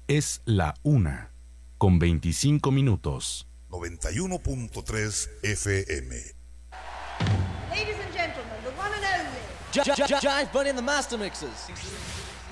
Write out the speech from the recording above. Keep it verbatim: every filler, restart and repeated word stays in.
Es la una, con veinticinco minutos. noventa y uno punto tres F M. Ladies and gentlemen, the one and only J- J- J- Jive Bunny and the Master Mixers.